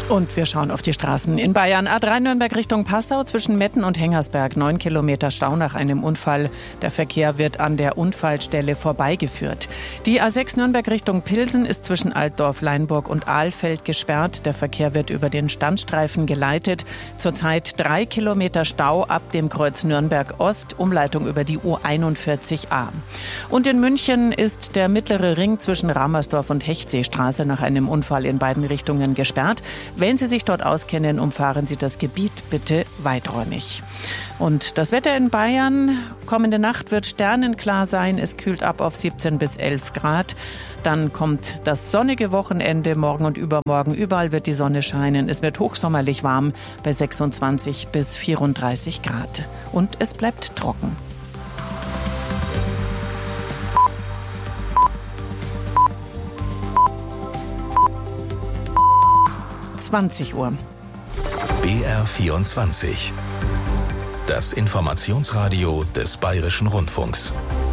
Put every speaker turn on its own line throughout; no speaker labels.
Und wir schauen auf die Straßen in Bayern. A3 Nürnberg Richtung Passau zwischen Metten und Hengersberg. 9 Kilometer Stau nach einem Unfall. Der Verkehr wird an der Unfallstelle vorbeigeführt. Die A6 Nürnberg Richtung Pilsen ist zwischen Altdorf, Leinburg und Ahlfeld gesperrt. Der Verkehr wird über den Standstreifen geleitet. Zurzeit 3 Kilometer Stau ab dem Kreuz Nürnberg Ost. Umleitung über die U41a. Und in München ist der mittlere Ring zwischen Ramersdorf und Hechtseestraße nach einem Unfall in beiden Richtungen gesperrt. Wenn Sie sich dort auskennen, umfahren Sie das Gebiet bitte weiträumig. Und das Wetter in Bayern, kommende Nacht wird sternenklar sein. Es kühlt ab auf 17 bis 11 Grad. Dann kommt das sonnige Wochenende, morgen und übermorgen. Überall wird die Sonne scheinen. Es wird hochsommerlich warm bei 26 bis 34 Grad. Und es bleibt trocken. Uhr.
BR24. Das Informationsradio des Bayerischen Rundfunks.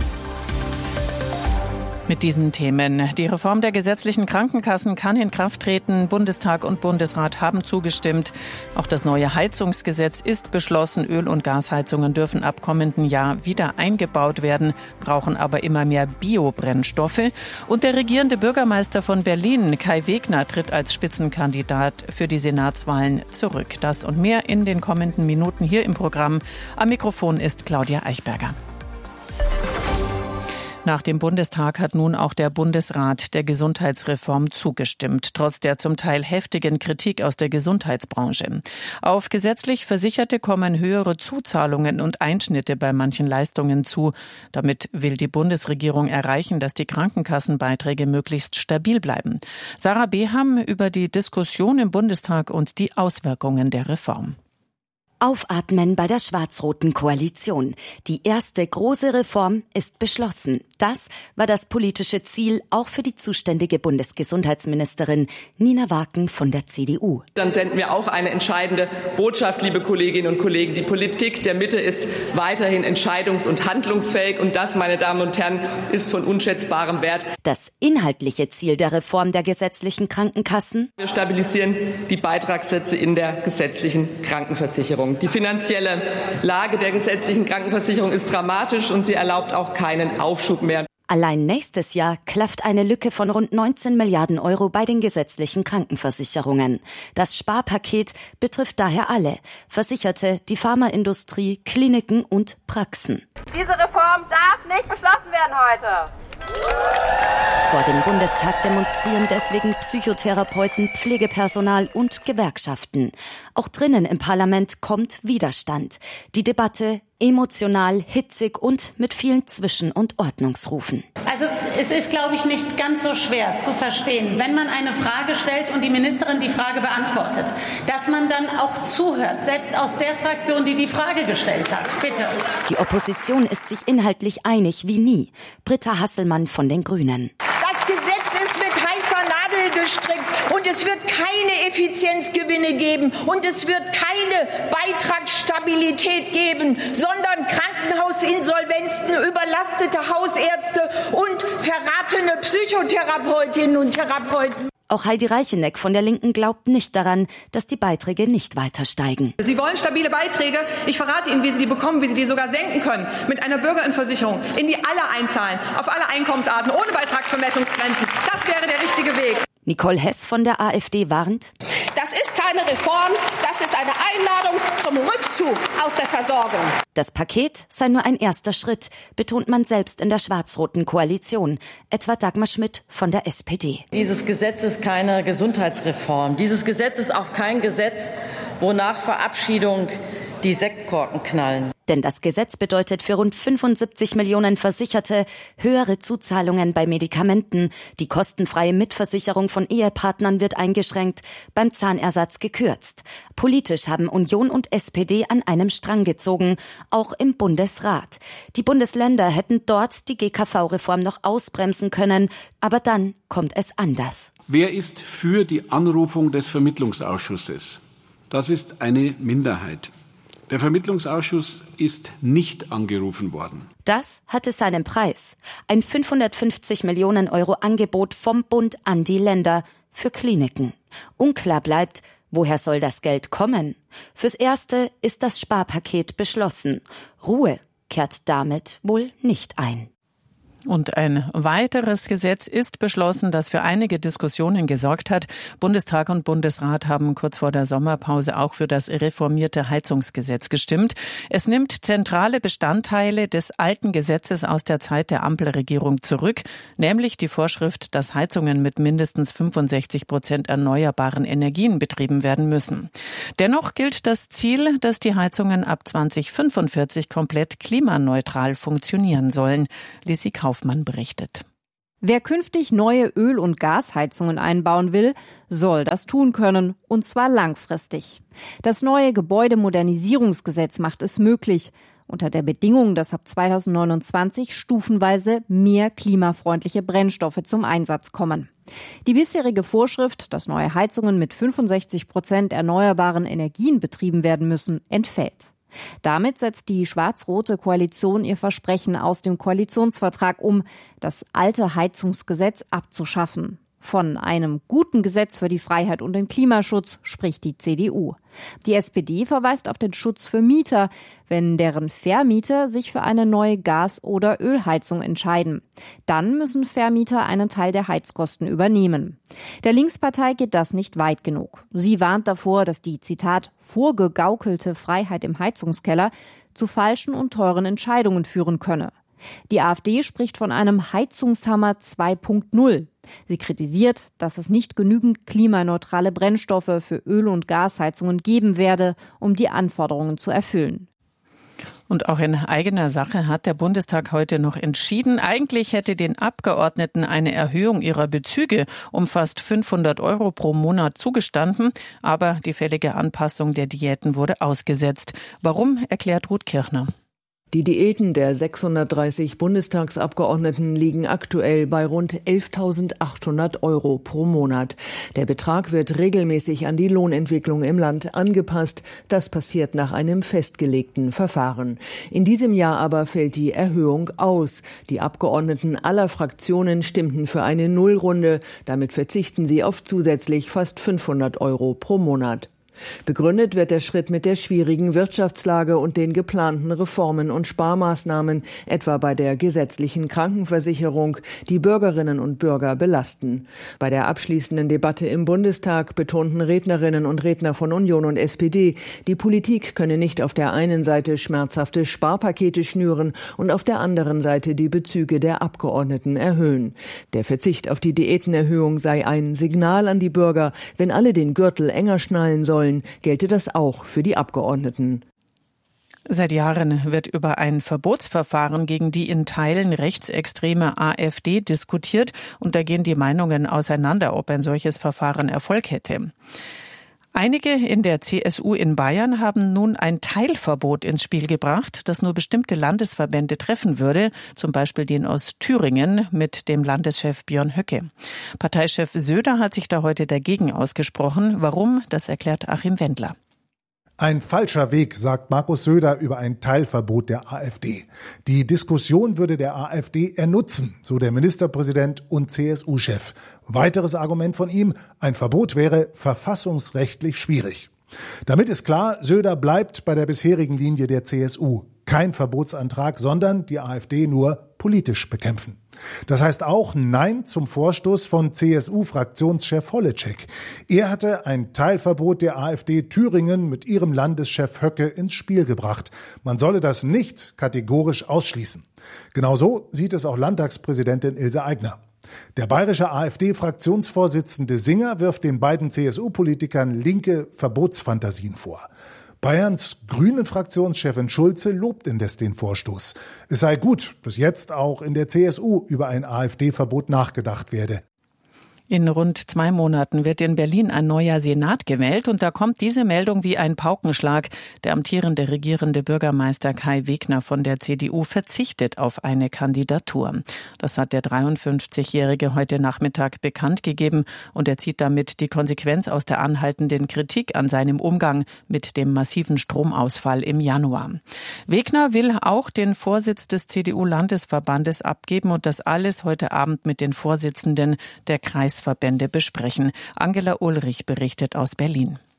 Mit diesen Themen. Die Reform der gesetzlichen Krankenkassen kann in Kraft treten. Bundestag und Bundesrat haben zugestimmt. Auch das neue Heizungsgesetz ist beschlossen. Öl- und Gasheizungen dürfen ab kommenden Jahr wieder eingebaut werden, brauchen aber immer mehr Biobrennstoffe. Und der regierende Bürgermeister von Berlin, Kai Wegner, tritt als Spitzenkandidat für die Senatswahlen zurück. Das und mehr in den kommenden Minuten hier im Programm. Am Mikrofon ist Claudia Eichberger. Nach dem Bundestag hat nun auch der Bundesrat der Gesundheitsreform zugestimmt, trotz der zum Teil heftigen Kritik aus der Gesundheitsbranche. Auf gesetzlich Versicherte kommen höhere Zuzahlungen und Einschnitte bei manchen Leistungen zu. Damit will die Bundesregierung erreichen, dass die Krankenkassenbeiträge möglichst stabil bleiben. Sarah Beham über die Diskussion im Bundestag und die Auswirkungen der Reform.
Aufatmen bei der schwarz-roten Koalition. Die erste große Reform ist beschlossen. Das war das politische Ziel auch für die zuständige Bundesgesundheitsministerin Nina Waken von der CDU.
Dann senden wir auch eine entscheidende Botschaft, liebe Kolleginnen und Kollegen. Die Politik der Mitte ist weiterhin entscheidungs- und handlungsfähig. Und das, meine Damen und Herren, ist von unschätzbarem Wert.
Das inhaltliche Ziel der Reform der gesetzlichen Krankenkassen?
Wir stabilisieren die Beitragssätze in der gesetzlichen Krankenversicherung. Die finanzielle Lage der gesetzlichen Krankenversicherung ist dramatisch und sie erlaubt auch keinen Aufschub mehr.
Allein nächstes Jahr klafft eine Lücke von rund 19 Milliarden Euro bei den gesetzlichen Krankenversicherungen. Das Sparpaket betrifft daher alle: Versicherte, die Pharmaindustrie, Kliniken und Praxen.
Diese Reform darf nicht beschlossen werden heute.
Vor dem Bundestag demonstrieren deswegen Psychotherapeuten, Pflegepersonal und Gewerkschaften. Auch drinnen im Parlament kommt Widerstand. Die Debatte emotional, hitzig und mit vielen Zwischen- und Ordnungsrufen.
Also es ist, glaube ich, nicht ganz so schwer zu verstehen, wenn man eine Frage stellt und die Ministerin die Frage beantwortet, dass man dann auch zuhört, selbst aus der Fraktion, die die Frage gestellt hat. Bitte.
Die Opposition ist sich inhaltlich einig wie nie. Britta Hasselmann von den Grünen.
Das Gesetz ist mit heißer Nadel gestrickt und es wird keine Effizienzgewinne geben und es wird keine Beitragsstabilität geben, sondern Krankenhausinsolvenzen, überlastete Hausärzte und verratene Psychotherapeutinnen und Therapeuten.
Auch Heidi Reicheneck von der Linken glaubt nicht daran, dass die Beiträge nicht weiter steigen.
Sie wollen stabile Beiträge. Ich verrate Ihnen, wie Sie die bekommen, wie Sie die sogar senken können. Mit einer Bürgerinversicherung, in die alle einzahlen, auf alle Einkommensarten, ohne Beitragsbemessungsgrenzen. Das wäre der richtige Weg.
Nicole Hess von der AfD warnt:
Das ist keine Reform, das ist eine Einladung zum Rückzug aus der Versorgung.
Das Paket sei nur ein erster Schritt, betont man selbst in der schwarz-roten Koalition, etwa Dagmar Schmidt von der SPD.
Dieses Gesetz ist keine Gesundheitsreform. Dieses Gesetz ist auch kein Gesetz, wo nach Verabschiedung die Sektkorken knallen.
Denn das Gesetz bedeutet für rund 75 Millionen Versicherte höhere Zuzahlungen bei Medikamenten. Die kostenfreie Mitversicherung von Ehepartnern wird eingeschränkt, beim Zahnersatz gekürzt. Politisch haben Union und SPD an einem Strang gezogen, auch im Bundesrat. Die Bundesländer hätten dort die GKV-Reform noch ausbremsen können, aber dann kommt es anders.
Wer ist für die Anrufung des Vermittlungsausschusses? Das ist eine Minderheit. Der Vermittlungsausschuss ist nicht angerufen worden.
Das hatte seinen Preis. Ein 550 Millionen Euro Angebot vom Bund an die Länder für Kliniken. Unklar bleibt, Woher soll das Geld kommen? Fürs Erste ist das Sparpaket beschlossen. Ruhe kehrt damit wohl nicht ein.
Und ein weiteres Gesetz ist beschlossen, das für einige Diskussionen gesorgt hat. Bundestag und Bundesrat haben kurz vor der Sommerpause auch für das reformierte Heizungsgesetz gestimmt. Es nimmt zentrale Bestandteile des alten Gesetzes aus der Zeit der Ampelregierung zurück, nämlich die Vorschrift, dass Heizungen mit mindestens 65% erneuerbaren Energien betrieben werden müssen. Dennoch gilt das Ziel, dass die Heizungen ab 2045 komplett klimaneutral funktionieren sollen. Lisi Kaufmann berichtet.
Wer künftig neue Öl- und Gasheizungen einbauen will, soll das tun können, und zwar langfristig. Das neue Gebäudemodernisierungsgesetz macht es möglich, unter der Bedingung, dass ab 2029 stufenweise mehr klimafreundliche Brennstoffe zum Einsatz kommen. Die bisherige Vorschrift, dass neue Heizungen mit 65% erneuerbaren Energien betrieben werden müssen, entfällt. Damit setzt die schwarz-rote Koalition ihr Versprechen aus dem Koalitionsvertrag um, das alte Heizungsgesetz abzuschaffen. Von einem guten Gesetz für die Freiheit und den Klimaschutz spricht die CDU. Die SPD verweist auf den Schutz für Mieter, wenn deren Vermieter sich für eine neue Gas- oder Ölheizung entscheiden. Dann müssen Vermieter einen Teil der Heizkosten übernehmen. Der Linkspartei geht das nicht weit genug. Sie warnt davor, dass die, Zitat, vorgegaukelte Freiheit im Heizungskeller zu falschen und teuren Entscheidungen führen könne. Die AfD spricht von einem Heizungshammer 2.0. Sie kritisiert, dass es nicht genügend klimaneutrale Brennstoffe für Öl- und Gasheizungen geben werde, um die Anforderungen zu erfüllen.
Und auch in eigener Sache hat der Bundestag heute noch entschieden. Eigentlich hätte den Abgeordneten eine Erhöhung ihrer Bezüge um fast 500 € pro Monat zugestanden. Aber die fällige Anpassung der Diäten wurde ausgesetzt. Warum, erklärt Ruth Kirchner.
Die Diäten der 630 Bundestagsabgeordneten liegen aktuell bei rund 11.800 € pro Monat. Der Betrag wird regelmäßig an die Lohnentwicklung im Land angepasst. Das passiert nach einem festgelegten Verfahren. In diesem Jahr aber fällt die Erhöhung aus. Die Abgeordneten aller Fraktionen stimmten für eine Nullrunde. Damit verzichten sie auf zusätzlich fast 500 € pro Monat. Begründet wird der Schritt mit der schwierigen Wirtschaftslage und den geplanten Reformen und Sparmaßnahmen, etwa bei der gesetzlichen Krankenversicherung, die Bürgerinnen und Bürger belasten. Bei der abschließenden Debatte im Bundestag betonten Rednerinnen und Redner von Union und SPD, die Politik könne nicht auf der einen Seite schmerzhafte Sparpakete schnüren und auf der anderen Seite die Bezüge der Abgeordneten erhöhen. Der Verzicht auf die Diätenerhöhung sei ein Signal an die Bürger, wenn alle den Gürtel enger schnallen sollen, gelte das auch für die Abgeordneten.
Seit Jahren wird über ein Verbotsverfahren gegen die in Teilen rechtsextreme AfD diskutiert und da gehen die Meinungen auseinander, ob ein solches Verfahren Erfolg hätte. Einige in der CSU in Bayern haben nun ein Teilverbot ins Spiel gebracht, das nur bestimmte Landesverbände treffen würde, zum Beispiel den aus Thüringen mit dem Landeschef Björn Höcke. Parteichef Söder hat sich da heute dagegen ausgesprochen. Warum? Das erklärt Achim Wendler.
Ein falscher Weg, sagt Markus Söder über ein Teilverbot der AfD. Die Diskussion würde der AfD ernutzen, so der Ministerpräsident und CSU-Chef. Weiteres Argument von ihm, ein Verbot wäre verfassungsrechtlich schwierig. Damit ist klar, Söder bleibt bei der bisherigen Linie der CSU. Kein Verbotsantrag, sondern die AfD nur politisch bekämpfen. Das heißt auch Nein zum Vorstoß von CSU-Fraktionschef Holleczek. Er hatte ein Teilverbot der AfD Thüringen mit ihrem Landeschef Höcke ins Spiel gebracht. Man solle das nicht kategorisch ausschließen. Genauso sieht es auch Landtagspräsidentin Ilse Aigner. Der bayerische AfD-Fraktionsvorsitzende Singer wirft den beiden CSU-Politikern linke Verbotsfantasien vor. Bayerns Grünen-Fraktionschefin Schulze lobt indes den Vorstoß. Es sei gut, dass jetzt auch in der CSU über ein AfD-Verbot nachgedacht werde.
In rund 2 Monaten wird in Berlin ein neuer Senat gewählt und da kommt diese Meldung wie ein Paukenschlag. Der amtierende regierende Bürgermeister Kai Wegner von der CDU verzichtet auf eine Kandidatur. Das hat der 53-Jährige heute Nachmittag bekannt gegeben und er zieht damit die Konsequenz aus der anhaltenden Kritik an seinem Umgang mit dem massiven Stromausfall im Januar. Wegner will auch den Vorsitz des CDU-Landesverbandes abgeben und das alles heute Abend mit den Vorsitzenden der Kreisverbände besprechen. Angela Ulrich berichtet aus Berlin.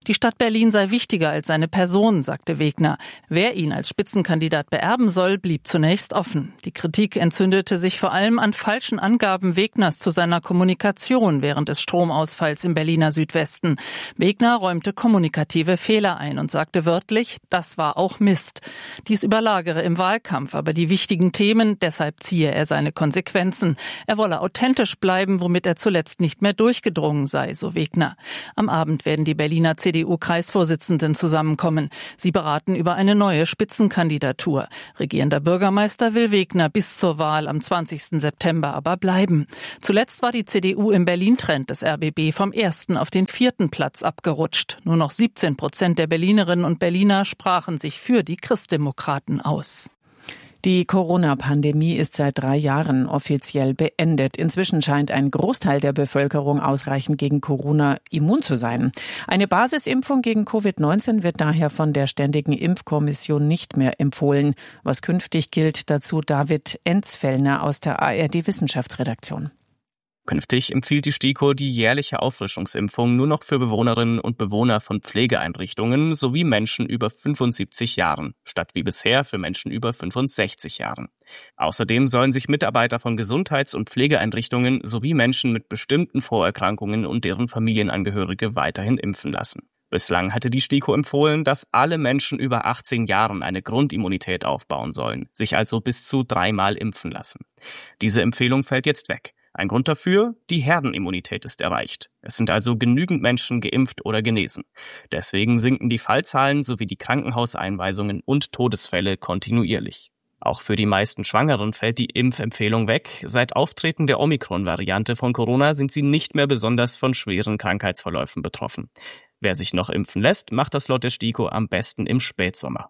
Die Stadt Berlin sei wichtiger als seine Person, sagte Wegner. Wer ihn als Spitzenkandidat beerben soll, blieb zunächst offen. Die Kritik entzündete sich vor allem an falschen Angaben Wegners zu seiner Kommunikation während des Stromausfalls im Berliner Südwesten. Wegner räumte kommunikative Fehler ein und sagte wörtlich, das war auch Mist. Dies überlagere im Wahlkampf aber die wichtigen Themen, deshalb ziehe er seine Konsequenzen. Er wolle authentisch bleiben, womit er zuletzt nicht mehr durchgedrungen sei, so Wegner. Am Abend werden die Berliner CDU-Kreisvorsitzenden zusammenkommen. Sie beraten über eine neue Spitzenkandidatur. Regierender Bürgermeister will Wegner bis zur Wahl am 20. September aber bleiben. Zuletzt war die CDU im Berlin-Trend des RBB vom 1. auf den 4. Platz abgerutscht. Nur noch 17% der Berlinerinnen und Berliner sprachen sich für die Christdemokraten aus.
Die Corona-Pandemie ist seit 3 Jahren offiziell beendet. Inzwischen scheint ein Großteil der Bevölkerung ausreichend gegen Corona immun zu sein. Eine Basisimpfung gegen Covid-19 wird daher von der Ständigen Impfkommission nicht mehr empfohlen. Was künftig gilt, dazu David Enzfellner aus der ARD-Wissenschaftsredaktion.
Künftig empfiehlt die STIKO die jährliche Auffrischungsimpfung nur noch für Bewohnerinnen und Bewohner von Pflegeeinrichtungen sowie Menschen über 75 Jahren, statt wie bisher für Menschen über 65 Jahren. Außerdem sollen sich Mitarbeiter von Gesundheits- und Pflegeeinrichtungen sowie Menschen mit bestimmten Vorerkrankungen und deren Familienangehörige weiterhin impfen lassen. Bislang hatte die STIKO empfohlen, dass alle Menschen über 18 Jahren eine Grundimmunität aufbauen sollen, sich also bis zu 3-mal impfen lassen. Diese Empfehlung fällt jetzt weg. Ein Grund dafür, die Herdenimmunität ist erreicht. Es sind also genügend Menschen geimpft oder genesen. Deswegen sinken die Fallzahlen sowie die Krankenhauseinweisungen und Todesfälle kontinuierlich. Auch für die meisten Schwangeren fällt die Impfempfehlung weg. Seit Auftreten der Omikron-Variante von Corona sind sie nicht mehr besonders von schweren Krankheitsverläufen betroffen. Wer sich noch impfen lässt, macht das laut der STIKO am besten im Spätsommer.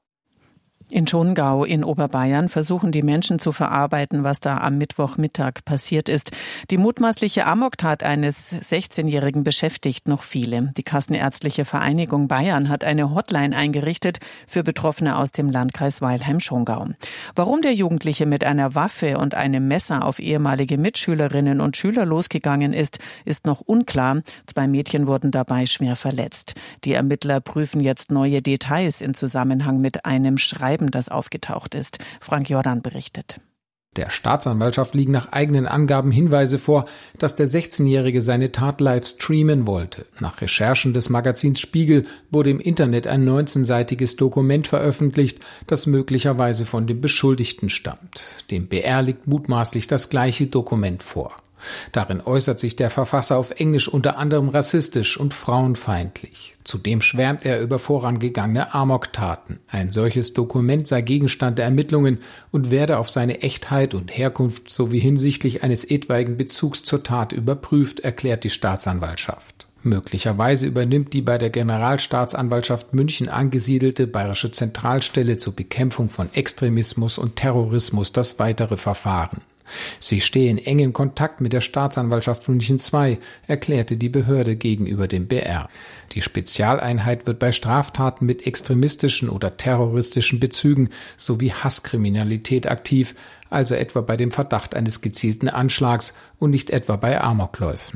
In Schongau in Oberbayern versuchen die Menschen zu verarbeiten, was da am Mittwochmittag passiert ist. Die mutmaßliche Amoktat eines 16-Jährigen beschäftigt noch viele. Die Kassenärztliche Vereinigung Bayern hat eine Hotline eingerichtet für Betroffene aus dem Landkreis Weilheim-Schongau. Warum der Jugendliche mit einer Waffe und einem Messer auf ehemalige Mitschülerinnen und Schüler losgegangen ist, ist noch unklar. 2 Mädchen wurden dabei schwer verletzt. Die Ermittler prüfen jetzt neue Details in Zusammenhang mit einem Schreiben, das aufgetaucht ist. Frank Jordan berichtet.
Der Staatsanwaltschaft liegen nach eigenen Angaben Hinweise vor, dass der 16-Jährige seine Tat live streamen wollte. Nach Recherchen des Magazins Spiegel wurde im Internet ein 19-seitiges Dokument veröffentlicht, das möglicherweise von dem Beschuldigten stammt. Dem BR liegt mutmaßlich das gleiche Dokument vor. Darin äußert sich der Verfasser auf Englisch unter anderem rassistisch und frauenfeindlich. Zudem schwärmt er über vorangegangene Amoktaten. Ein solches Dokument sei Gegenstand der Ermittlungen und werde auf seine Echtheit und Herkunft sowie hinsichtlich eines etwaigen Bezugs zur Tat überprüft, erklärt die Staatsanwaltschaft. Möglicherweise übernimmt die bei der Generalstaatsanwaltschaft München angesiedelte Bayerische Zentralstelle zur Bekämpfung von Extremismus und Terrorismus das weitere Verfahren. Sie stehe in engem Kontakt mit der Staatsanwaltschaft München II, erklärte die Behörde gegenüber dem BR. Die Spezialeinheit wird bei Straftaten mit extremistischen oder terroristischen Bezügen sowie Hasskriminalität aktiv, also etwa bei dem Verdacht eines gezielten Anschlags und nicht etwa bei Amokläufen.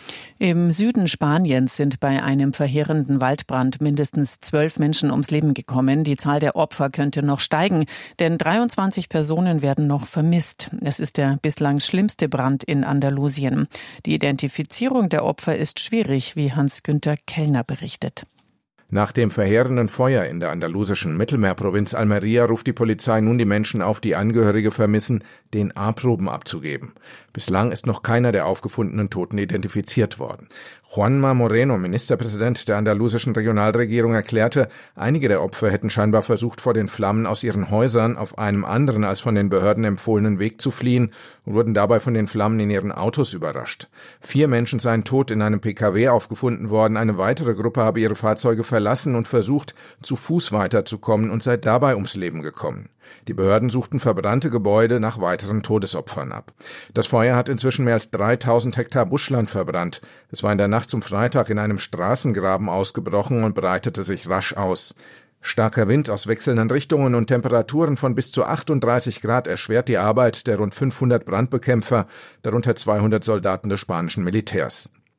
Im Süden Spaniens sind bei einem verheerenden Waldbrand mindestens 12 Menschen ums Leben gekommen. Die Zahl der Opfer könnte noch steigen, denn 23 Personen werden noch vermisst. Es ist der bislang schlimmste Brand in Andalusien. Die Identifizierung der Opfer ist schwierig, wie Hans-Günther Kellner berichtet.
Nach dem verheerenden Feuer in der andalusischen Mittelmeerprovinz Almería ruft die Polizei nun die Menschen auf, die Angehörige vermissen, DNA-Proben abzugeben. Bislang ist noch keiner der aufgefundenen Toten identifiziert worden. Juanma Moreno, Ministerpräsident der andalusischen Regionalregierung, erklärte, einige der Opfer hätten scheinbar versucht, vor den Flammen aus ihren Häusern auf einem anderen als von den Behörden empfohlenen Weg zu fliehen und wurden dabei von den Flammen in ihren Autos überrascht. 4 Menschen seien tot in einem PKW aufgefunden worden. Eine weitere Gruppe habe ihre Fahrzeuge verlassen und versucht, zu Fuß weiterzukommen und sei dabei ums Leben gekommen. Die Behörden suchten verbrannte Gebäude nach weiteren Todesopfern ab. Das Feuer hat inzwischen mehr als 3000 Hektar Buschland verbrannt. Es war in der Nacht zum Freitag in einem Straßengraben ausgebrochen und breitete sich rasch aus. Starker Wind aus wechselnden Richtungen und Temperaturen von bis zu 38 Grad erschwert die Arbeit der rund 500 Brandbekämpfer, darunter 200 Soldaten des spanischen Militärs.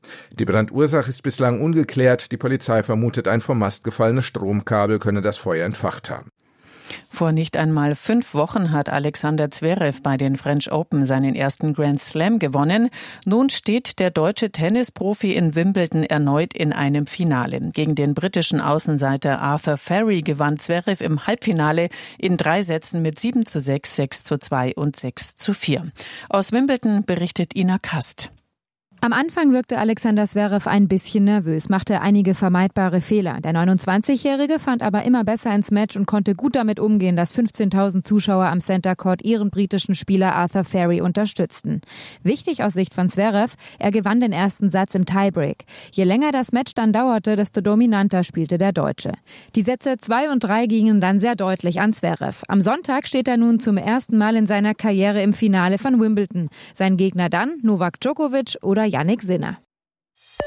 Die Brandursache ist bislang ungeklärt. Die Polizei vermutet, ein vom Mast gefallenes Stromkabel könne das Feuer entfacht haben.
Vor nicht einmal 5 Wochen hat Alexander Zverev bei den French Open seinen ersten Grand Slam gewonnen. Nun steht der deutsche Tennisprofi in Wimbledon erneut in einem Finale. Gegen den britischen Außenseiter Arthur Ferry gewann Zverev im Halbfinale in 3 Sätzen mit 7:6, 6:2 und 6:4. Aus Wimbledon berichtet Ina Kast.
Am Anfang wirkte Alexander Zverev ein bisschen nervös, machte einige vermeidbare Fehler. Der 29-Jährige fand aber immer besser ins Match und konnte gut damit umgehen, dass 15.000 Zuschauer am Center Court ihren britischen Spieler Arthur Ferry unterstützten. Wichtig aus Sicht von Zverev, er gewann den ersten Satz im Tiebreak. Je länger das Match dann dauerte, desto dominanter spielte der Deutsche. Die Sätze 2 und 3 gingen dann sehr deutlich an Zverev. Am Sonntag steht er nun zum ersten Mal in seiner Karriere im Finale von Wimbledon. Sein Gegner dann Novak Djokovic oder Jannik Sinner.